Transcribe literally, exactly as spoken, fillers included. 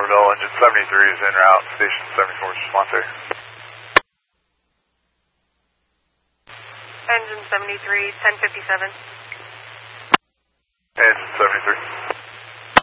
Silverville, engine seventy-three is en route, station seventy-four is response. Engine seventy-three, ten fifty-seven. Engine seventy-three.